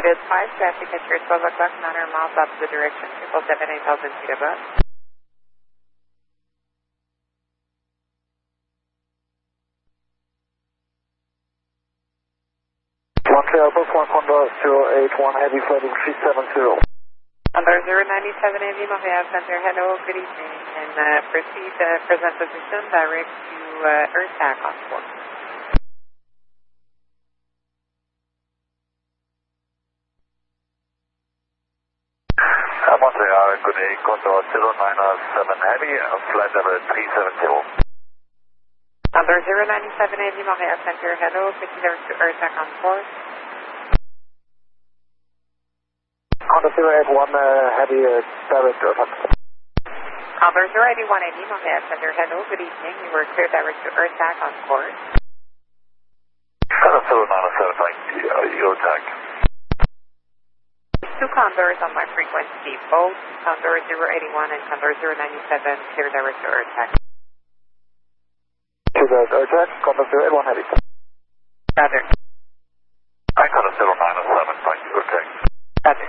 United 5, traffic at your 12 o'clock, 900 miles opposite direction, 778,000 feet above. Montreal, Bus 1 Condor 081, heavy flooding 370. Condor 097 Heavy, Montreal Center, hello, good evening, and proceed present position, direct to EarthTAC on 4. Montreal, good day, Condor 097 Heavy, flight level 370. Condor 097 Heavy, Montreal Center, hello, proceed direct to EarthTAC on 4. Condor 081 Heavy, direct to EarthTAC. Condor 081 Heavy, Montreal Center, hello, good evening, you were cleared direct to EarthTAC on course. Condor 097, EarthTAC. Two Condors on my frequency, both Condor 081 and Condor 097, clear direct to EarthTAC. To the EarthTAC, Condor 081 Heavy. Roger.